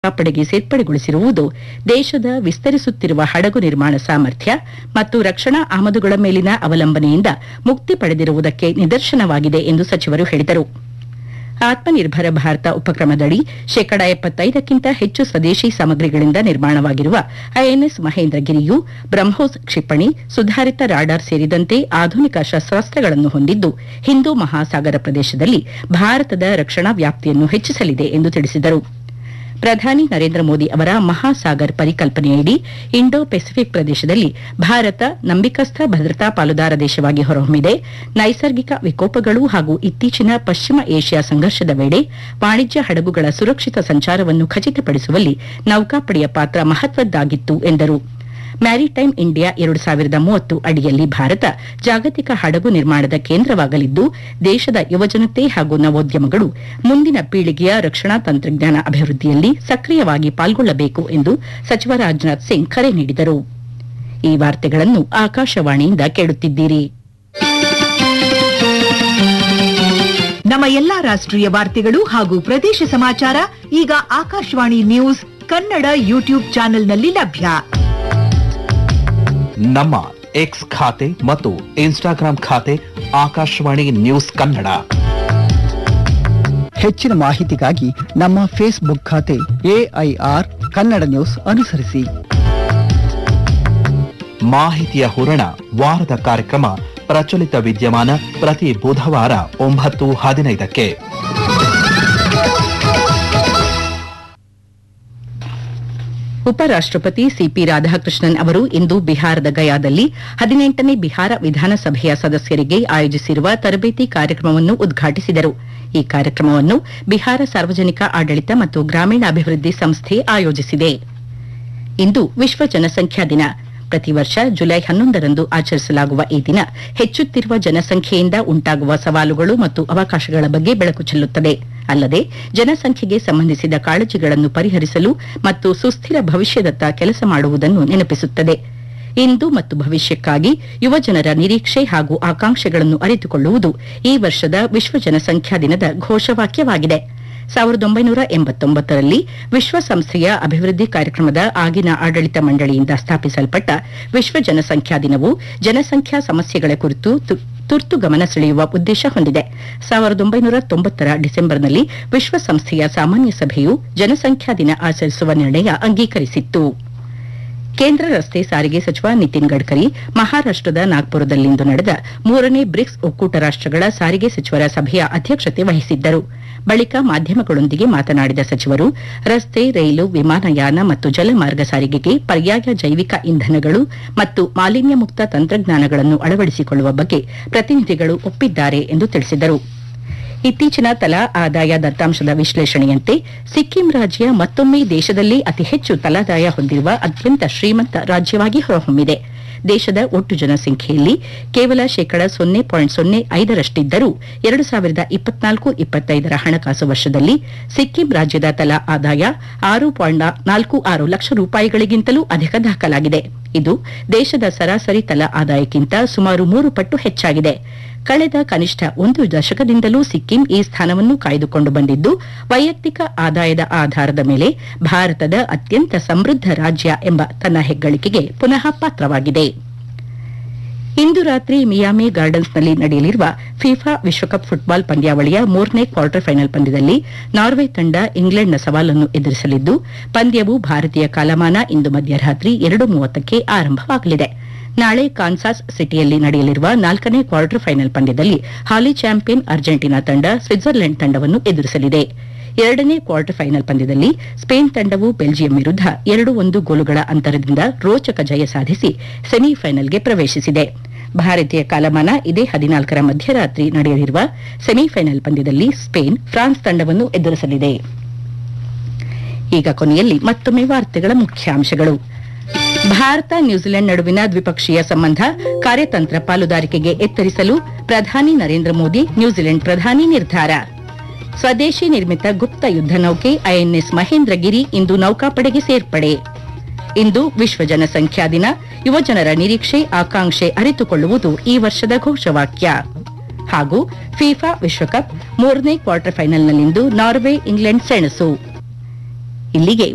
ನೌಕಾಪಡೆಗೆ ಸೇರ್ಪಡೆಗೊಳಿಸಿರುವುದು ದೇಶದ ವಿಸ್ತರಿಸುತ್ತಿರುವ ಹಡಗು ನಿರ್ಮಾಣ ಸಾಮರ್ಥ್ಯ ಮತ್ತು ರಕ್ಷಣಾ ಆಮದುಗಳ ಮೇಲಿನ ಅವಲಂಬನೆಯಿಂದ ಮುಕ್ತಿ ಪಡೆದಿರುವುದಕ್ಕೆ ನಿದರ್ಶನವಾಗಿದೆ ಎಂದು ಸಚಿವರು ಹೇಳಿದರು. ಆತ್ಮನಿರ್ಭರ ಭಾರತ ಉಪಕ್ರಮದಡಿ ಶೇಕಡಾ 75ಕ್ಕಿಂತ ಹೆಚ್ಚು ಸ್ವದೇಶಿ ಸಾಮಗ್ರಿಗಳಿಂದ ನಿರ್ಮಾಣವಾಗಿರುವ ಐಎನ್ಎಸ್ ಮಹೇಂದ್ರಗಿರಿಯು ಬ್ರಹ್ಮೋಸ್ ಕ್ಷಿಪಣಿ, ಸುಧಾರಿತ ರಾಡಾರ್ ಸೇರಿದಂತೆ ಆಧುನಿಕ ಶಸ್ತ್ರಾಸ್ತ್ರಗಳನ್ನು ಹೊಂದಿದ್ದು ಹಿಂದೂ ಮಹಾಸಾಗರ ಪ್ರದೇಶದಲ್ಲಿ ಭಾರತದ ರಕ್ಷಣಾ ವ್ಯಾಪ್ತಿಯನ್ನು ಹೆಚ್ಚಿಸಲಿದೆ ಎಂದು ತಿಳಿಸಿದರು. ಪ್ರಧಾನಿ ನರೇಂದ್ರ ಮೋದಿ ಅವರ ಮಹಾಸಾಗರ್ ಪರಿಕಲ್ಪನೆಯಡಿ ಇಂಡೋ ಪೆಸಿಫಿಕ್ ಪ್ರದೇಶದಲ್ಲಿ ಭಾರತ ನಂಬಿಕಸ್ಥ ಭದ್ರತಾ ಪಾಲುದಾರ ದೇಶವಾಗಿ ಹೊರಹೊಮ್ಮಿದೆ. ನೈಸರ್ಗಿಕ ವಿಕೋಪಗಳು ಹಾಗೂ ಇತ್ತೀಚಿನ ಪಶ್ಚಿಮ ಏಷ್ಯಾ ಸಂಘರ್ಷದ ವೇಳೆ ವಾಣಿಜ್ಯ ಹಡಗುಗಳ ಸುರಕ್ಷಿತ ಸಂಚಾರವನ್ನು ಖಚಿತಪಡಿಸುವಲ್ಲಿ ನೌಕಾಪಡೆಯ ಪಾತ್ರ ಮಹತ್ವದ್ದಾಗಿತ್ತು ಎಂದರು. ಮ್ಯಾರಿಟೈಮ್ ಇಂಡಿಯಾ 2030 ಅಡಿಯಲ್ಲಿ ಭಾರತ ಜಾಗತಿಕ ಹಡಗು ನಿರ್ಮಾಣದ ಕೇಂದ್ರವಾಗಲಿದ್ದು, ದೇಶದ ಯುವಜನತೆ ಹಾಗೂ ನವೋದ್ಯಮಗಳು ಮುಂದಿನ ಪೀಳಿಗೆಯ ರಕ್ಷಣಾ ತಂತ್ರಜ್ಞಾನ ಅಭಿವೃದ್ಧಿಯಲ್ಲಿ ಸಕ್ರಿಯವಾಗಿ ಪಾಲ್ಗೊಳ್ಳಬೇಕು ಎಂದು ಸಚಿವ ರಾಜನಾಥ್ ಸಿಂಗ್ ಕರೆ ನೀಡಿದರು. ಈ ವಾರ್ತೆಗಳನ್ನು ಆಕಾಶವಾಣಿಯಿಂದ ಕೇಳುತ್ತಿದ್ದೀರಿ. ನಮ್ಮ ಎಲ್ಲಾ ರಾಷ್ಟ್ರೀಯ ವಾರ್ತೆಗಳು ಹಾಗೂ ಪ್ರದೇಶ ಸಮಾಚಾರ ಈಗ ಆಕಾಶವಾಣಿ ನ್ಯೂಸ್ ಕನ್ನಡ ಯೂಟ್ಯೂಬ್ ಚಾನೆಲ್ನಲ್ಲಿ ಲಭ್ಯ. ನಮ್ಮ ಎಕ್ಸ್ ಖಾತೆ ಮತ್ತು ಇನ್ಸ್ಟಾಗ್ರಾಂ ಖಾತೆ ಆಕಾಶವಾಣಿ ನ್ಯೂಸ್ ಕನ್ನಡ. ಹೆಚ್ಚಿನ ಮಾಹಿತಿಗಾಗಿ ನಮ್ಮ ಫೇಸ್ಬುಕ್ ಖಾತೆ AIR ಕನ್ನಡ ನ್ಯೂಸ್ ಅನುಸರಿಸಿ. ಮಾಹಿತಿಯ ಹೂರಣ ವಾರದ ಕಾರ್ಯಕ್ರಮ ಪ್ರಚಲಿತ ವಿದ್ಯಮಾನ ಪ್ರತಿ ಬುಧವಾರ 9:15ಕ್ಕೆ. ಉಪರಾಷ್ಟಪತಿ ಸಿಪಿ ರಾಧಾಕೃಷ್ಣನ್ ಅವರು ಇಂದು ಬಿಹಾರದ ಗಯಾದಲ್ಲಿ 18ನೇ ಬಿಹಾರ ವಿಧಾನಸಭೆಯ ಸದಸ್ಯರಿಗೆ ಆಯೋಜಿಸಿರುವ ತರಬೇತಿ ಕಾರ್ಯಕ್ರಮವನ್ನು ಉದ್ಘಾಟಿಸಿದರು. ಈ ಕಾರ್ಯಕ್ರಮವನ್ನು ಬಿಹಾರ ಸಾರ್ವಜನಿಕ ಆಡಳಿತ ಮತ್ತು ಗ್ರಾಮೀಣಾಭಿವೃದ್ಧಿ ಸಂಸ್ಥೆ ಆಯೋಜಿಸಿದೆ. ಇಂದು ವಿಶ್ವ ಜನಸಂಖ್ಯಾ ದಿನ. ಪ್ರತಿ ವರ್ಷ ಜುಲೈ 11ರಂದು ಆಚರಿಸಲಾಗುವ ಈ ದಿನ ಹೆಚ್ಚುತ್ತಿರುವ ಜನಸಂಖ್ಯೆಯಿಂದ ಉಂಟಾಗುವ ಸವಾಲುಗಳು ಮತ್ತು ಅವಕಾಶಗಳ ಬಗ್ಗೆ ಬೆಳಕು ಚೆಲ್ಲುತ್ತದೆ. ಅಲ್ಲದೆ ಜನಸಂಖ್ಯೆಗೆ ಸಂಬಂಧಿಸಿದ ಕಾಳಜಿಗಳನ್ನು ಪರಿಹರಿಸಲು ಮತ್ತು ಸುಸ್ಥಿರ ಭವಿಷ್ಯದತ್ತ ಕೆಲಸ ಮಾಡುವುದನ್ನು ನೆನಪಿಸುತ್ತದೆ. ಇಂದು ಮತ್ತು ಭವಿಷ್ಯಕ್ಕಾಗಿ ಯುವಜನರ ನಿರೀಕ್ಷೆ ಹಾಗೂ ಆಕಾಂಕ್ಷೆಗಳನ್ನು ಅರಿತುಕೊಳ್ಳುವುದು ಈ ವರ್ಷದ ವಿಶ್ವ ಜನಸಂಖ್ಯಾ ದಿನದ ಘೋಷವಾಕ್ಯವಾಗಿದೆ. 1989ರಲ್ಲಿ ವಿಶ್ವಸಂಸ್ಥೆಯ ಅಭಿವೃದ್ಧಿ ಕಾರ್ಯಕ್ರಮದ ಆಗಿನ ಆಡಳಿತ ಮಂಡಳಿಯಿಂದ ಸ್ಥಾಪಿಸಲ್ಪಟ್ಟ ವಿಶ್ವ ಜನಸಂಖ್ಯಾ ದಿನವು ಜನಸಂಖ್ಯಾ ಸಮಸ್ಯೆಗಳ ಕುರಿತು ತುರ್ತು ಗಮನ ಸೆಳೆಯುವ ಉದ್ದೇಶ ಹೊಂದಿದೆ. 1990ರ ಡಿಸೆಂಬರ್ನಲ್ಲಿ ವಿಶ್ವಸಂಸ್ಥೆಯ ಸಾಮಾನ್ಯ ಸಭೆಯು ಜನಸಂಖ್ಯಾ ದಿನ ಆಚರಿಸುವ ನಿರ್ಣಯ ಅಂಗೀಕರಿಸಿತ್ತು. ಕೇಂದ್ರ ರಸ್ತೆ ಸಾರಿಗೆ ಸಚಿವ ನಿತಿನ್ ಗಡ್ಕರಿ ಮಹಾರಾಷ್ಟದ ನಾಗ್ಪುರದಲ್ಲಿಂದು ನಡೆದ 3ನೇ ಬ್ರಿಕ್ಸ್ ಒಕ್ಕೂಟ ರಾಷ್ಟಗಳ ಸಾರಿಗೆ ಸಚಿವರ ಸಭೆಯ ಅಧ್ಯಕ್ಷತೆ ವಹಿಸಿದ್ದರು. ಬಳಿಕ ಮಾಧ್ಯಮಗಳೊಂದಿಗೆ ಮಾತನಾಡಿದ ಸಚಿವರು, ರಸ್ತೆ, ರೈಲು, ವಿಮಾನಯಾನ ಮತ್ತು ಜಲಮಾರ್ಗ ಸಾರಿಗೆಗೆ ಪರ್ಯಾಯ ಜೈವಿಕ ಇಂಧನಗಳು ಮತ್ತು ಮಾಲಿನ್ಯ ಮುಕ್ತ ತಂತ್ರಜ್ಞಾನಗಳನ್ನು ಅಳವಡಿಸಿಕೊಳ್ಳುವ ಬಗ್ಗೆ ಪ್ರತಿನಿಧಿಗಳು ಒಪ್ಪಿದ್ದಾರೆ ಎಂದು ತಿಳಿಸಿದರು. ಇತ್ತೀಚಿನ ತಲಾ ಆದಾಯ ದತ್ತಾಂಶದ ವಿಶ್ಲೇಷಣೆಯಂತೆ ಸಿಕ್ಕಿಂ ರಾಜ್ಯ ಮತ್ತೊಮ್ಮೆ ದೇಶದಲ್ಲಿ ಅತಿ ಹೆಚ್ಚು ತಲಾದಾಯ ಹೊಂದಿರುವ ಅತ್ಯಂತ ಶ್ರೀಮಂತ ರಾಜ್ಯವಾಗಿ ಹೊರಹೊಮ್ಮಿದೆ. ದೇಶದ ಒಟ್ಟು ಜನಸಂಖ್ಯೆಯಲ್ಲಿ ಕೇವಲ ಶೇಕಡ 0.05ರಷ್ಟಿದ್ದರೂ 2024-25ರ ಹಣಕಾಸು ವರ್ಷದಲ್ಲಿ ಸಿಕ್ಕಿಂ ರಾಜ್ಯದ ತಲಾ ಆದಾಯ 6.46 ಲಕ್ಷ ರೂಪಾಯಿಗಳಿಗಿಂತಲೂ ಅಧಿಕ ದಾಖಲಾಗಿದೆ. ಇದು ದೇಶದ ಸರಾಸರಿ ತಲಾ ಆದಾಯಕ್ಕಿಂತ ಸುಮಾರು 3 ಪಟ್ಟು ಹೆಚ್ಚಾಗಿದೆ. ಕಳೆದ ಕನಿಷ್ಠ 1 ದಶಕದಿಂದಲೂ ಸಿಕ್ಕಿಂ ಈ ಸ್ಥಾನವನ್ನು ಕಾಯ್ದುಕೊಂಡು ಬಂದಿದ್ದು, ವೈಯಕ್ತಿಕ ಆದಾಯದ ಆಧಾರದ ಮೇಲೆ ಭಾರತದ ಅತ್ಯಂತ ಸಮೃದ್ಧ ರಾಜ್ಯ ಎಂಬ ತನ್ನ ಹೆಗ್ಗಳಿಕೆಗೆ ಪುನಃ ಪಾತ್ರವಾಗಿದೆ. ಇಂದು ರಾತ್ರಿ ಮಿಯಾಮಿ ಗಾರ್ಡನ್ಸ್ನಲ್ಲಿ ನಡೆಯಲಿರುವ ಫಿಫಾ ವಿಶ್ವಕಪ್ ಫುಟ್ಬಾಲ್ ಪಂದ್ಯಾವಳಿಯ 3ನೇ ಕ್ವಾರ್ಟರ್ ಫೈನಲ್ ಪಂದ್ಯದಲ್ಲಿ ನಾರ್ವೆ ತಂಡ ಇಂಗ್ಲೆಂಡ್ನ ಸವಾಲನ್ನು ಎದುರಿಸಲಿದ್ದು, ಪಂದ್ಯವು ಭಾರತೀಯ ಕಾಲಮಾನ ಇಂದು ಮಧ್ಯರಾತ್ರಿ 2:30ಕ್ಕೆ ಆರಂಭವಾಗಲಿದೆ. ನಾಳೆ ಕಾನ್ಸಾಸ್ ಸಿಟಿಯಲ್ಲಿ ನಡೆಯಲಿರುವ 4ನೇ ಕ್ವಾರ್ಟರ್ ಫೈನಲ್ ಪಂದ್ಯದಲ್ಲಿ ಹಾಲಿ ಚಾಂಪಿಯನ್ ಅರ್ಜೆಂಟೀನಾ ತಂಡ ಸ್ವಿಟ್ಜರ್ಲೆಂಡ್ ತಂಡವನ್ನು ಎದುರಿಸಲಿದೆ. 2ನೇ ಕ್ವಾರ್ಟರ್ ಫೈನಲ್ ಪಂದ್ಯದಲ್ಲಿ ಸ್ಪೇನ್ ತಂಡವು ಬೆಲ್ಜಿಯಂ ವಿರುದ್ಧ 2-1 ಗೋಲುಗಳ ಅಂತರದಿಂದ ರೋಚಕ ಜಯ ಸಾಧಿಸಿ ಸೆಮಿಫೈನಲ್ಗೆ ಪ್ರವೇಶಿಸಿದೆ. ಭಾರತೀಯ ಕಾಲಮಾನ ಇದೇ 14ರ ಮಧ್ಯರಾತ್ರಿ ನಡೆಯಲಿರುವ ಸೆಮಿಫೈನಲ್ ಪಂದ್ಯದಲ್ಲಿ ಸ್ಪೇನ್ ಫ್ರಾನ್ಸ್ ತಂಡವನ್ನು ಎದುರಿಸಲಿದೆ. ಈಗ ಕೊನೆಯಲ್ಲಿ ಮತ್ತೊಮ್ಮೆ ವಾರ್ತೆಗಳ ಮುಖ್ಯಾಂಶಗಳು. ಭಾರತ ನ್ಯೂಜಿಲೆಂಡ್ ನಡುವಿನ ದ್ವಿಪಕ್ಷೀಯ ಸಂಬಂಧ ಕಾರ್ಯತಂತ್ರ ಪಾಲುದಾರಿಕೆಗೆ ಎತ್ತರಿಸಲು ಪ್ರಧಾನಿ ನರೇಂದ್ರ ಮೋದಿ ನ್ಯೂಜಿಲೆಂಡ್ ಪ್ರಧಾನಿ ನಿರ್ಧಾರ. ಸ್ವದೇಶಿ ನಿರ್ಮಿತ ಗುಪ್ತ ಯುದ್ಧ ನೌಕೆ ಐಎನ್ಎಸ್ ಮಹೇಂದ್ರಗಿರಿ ಇಂದು ನೌಕಾಪಡೆಗೆ ಸೇರ್ಪಡೆ. ಇಂದು ವಿಶ್ವ ಜನಸಂಖ್ಯಾ ದಿನ. ಯುವಜನರ ನಿರೀಕ್ಷೆ, ಆಕಾಂಕ್ಷೆ ಅರಿತುಕೊಳ್ಳುವುದು ಈ ವರ್ಷದ ಘೋಷವಾಕ್ಯ. ಹಾಗೂ ಫಿಫಾ ವಿಶ್ವಕಪ್ 3ನೇ ಕ್ವಾರ್ಟರ್ ಫೈನಲ್ನಲ್ಲಿಂದು ನಾರ್ವೆ ಇಂಗ್ಲೆಂಡ್ ಸೆಣಸು. ಇಲ್ಲಿಗೆ